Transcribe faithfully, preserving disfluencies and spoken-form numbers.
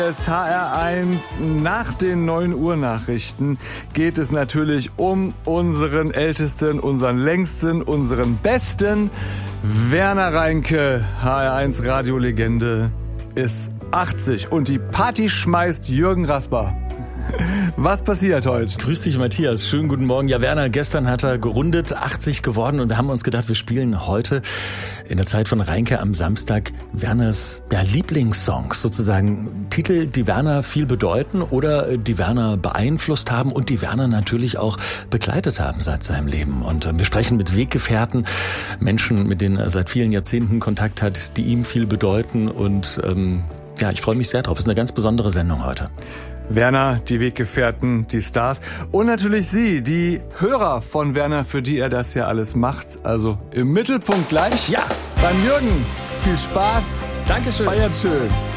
Das H R eins nach den neun Uhr Nachrichten geht es natürlich um unseren Ältesten, unseren Längsten, unseren Besten. Werner Reinke, H R eins Radiolegende, ist achtzig und die Party schmeißt Jürgen Rasper. Was passiert heute? Grüß dich, Matthias. Schönen guten Morgen. Ja, Werner, gestern hat er gerundet, achtzig geworden, und da haben wir uns gedacht, wir spielen heute in der Zeit von Reinke am Samstag Werners ja, Lieblingssongs, sozusagen Titel, die Werner viel bedeuten oder die Werner beeinflusst haben und die Werner natürlich auch begleitet haben seit seinem Leben. Und wir sprechen mit Weggefährten, Menschen, mit denen er seit vielen Jahrzehnten Kontakt hat, die ihm viel bedeuten, und ähm, ja, ich freue mich sehr drauf. Es ist eine ganz besondere Sendung heute. Werner, die Weggefährten, die Stars und natürlich Sie, die Hörer von Werner, für die er das ja alles macht. Also im Mittelpunkt gleich. Ja. Beim Jürgen. Viel Spaß. Dankeschön. Feiert schön.